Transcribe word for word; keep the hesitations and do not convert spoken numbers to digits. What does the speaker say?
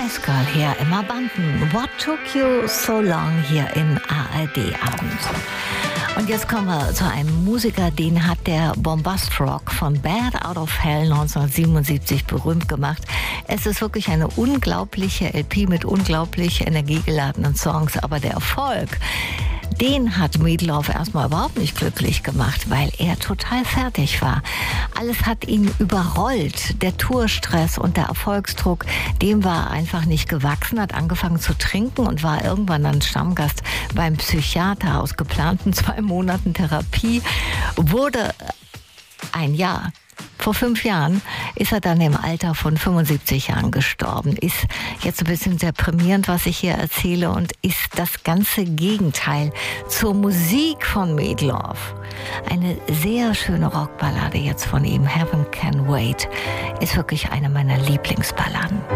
Spice Girl hier im Abanden. What took you so long hier im A R D-Abend? Und jetzt kommen wir zu einem Musiker, den hat der Bombast Rock von Bad Out of Hell neunzehnhundertsiebenundsiebzig berühmt gemacht. Es ist wirklich eine unglaubliche L P mit unglaublich energiegeladenen Songs, aber der Erfolg, den hat Meat Loaf erstmal überhaupt nicht glücklich gemacht, weil er total fertig war. Alles hat ihn überrollt. Der Tourstress und der Erfolgsdruck, dem war er einfach nicht gewachsen, hat angefangen zu trinken und war irgendwann dann Stammgast beim Psychiater. Aus geplanten zwei Monaten Therapie wurde ein Jahr. Vor fünf Jahren ist er dann im Alter von fünfundsiebzig Jahren gestorben. Ist jetzt ein bisschen deprimierend, was ich hier erzähle, und ist das ganze Gegenteil zur Musik von Meat Loaf. Eine sehr schöne Rockballade jetzt von ihm, Heaven Can Wait, ist wirklich eine meiner Lieblingsballaden.